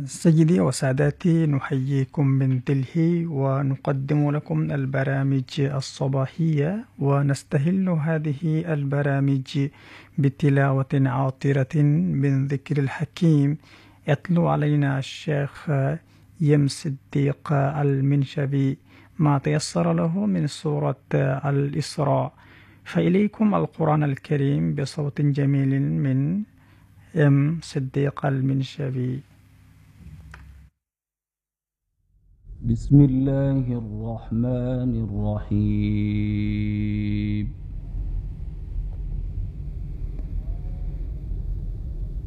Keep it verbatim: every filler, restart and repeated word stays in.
سيدي وسادتي، نحييكم من دلهي ونقدم لكم البرامج الصباحية، ونستهل هذه البرامج بتلاوة عاطرة من ذكر الحكيم يتلو علينا الشيخ يم صديق المنشبي ما تيسر له من سورة الإسراء. فإليكم القرآن الكريم بصوت جميل من يم صديق المنشبي. بسم الله الرحمن الرحيم.